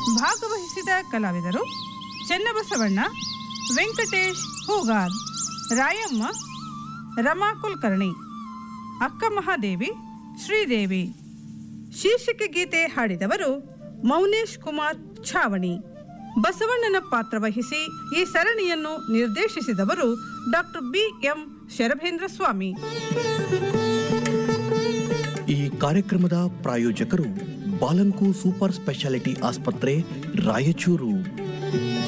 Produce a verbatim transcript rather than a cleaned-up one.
ಭಾಗವಹಿಸಿದ ಕಲಾವಿದರು ಚೆನ್ನಬಸವಣ್ಣ, ವೆಂಕಟೇಶ್ ಹೂಗಾರ್, ರಾಯಮ್ಮ, ರಮಾ ಕುಲಕರ್ಣಿ, ಅಕ್ಕ ಮಹಾದೇವಿ, ಶ್ರೀದೇವಿ. ಶೀರ್ಷಿಕೆ ಗೀತೆ ಹಾಡಿದವರು ಮೌನೇಶ್ ಕುಮಾರ್ ಛಾವಣಿ. ಬಸವಣ್ಣನ ಪಾತ್ರ ವಹಿಸಿ ಈ ಸರಣಿಯನ್ನು ನಿರ್ದೇಶಿಸಿದವರು ಡಾಕ್ಟರ್ ಬಿ ಎಂ ಶರಭೇಂದ್ರ ಸ್ವಾಮಿ. ಈ ಕಾರ್ಯಕ್ರಮದ ಪ್ರಾಯೋಜಕರು ಬಾಲಂಕು ಸೂಪರ್ ಸ್ಪೆಷಾಲಿಟಿ ಆಸ್ಪತ್ರೆ, ರಾಯಚೂರು.